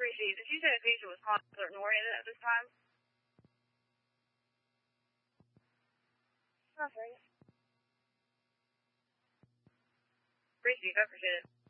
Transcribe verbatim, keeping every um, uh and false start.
Gracie, did you say the patient was concert-oriented at this time? Nothing. Gracie, I appreciate it.